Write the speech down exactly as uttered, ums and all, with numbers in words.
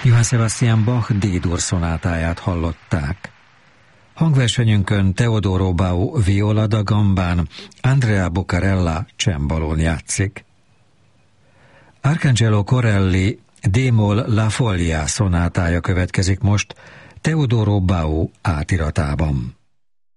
Johann Sebastian Bach D-dur szonátáját hallották. Hangversenyünkön Teodoro Bau viola da gambán, Andrea Bucarella csembalón játszik. Arcangelo Corelli D-moll La Foglia szonátája következik most Teodoro Bau átiratában.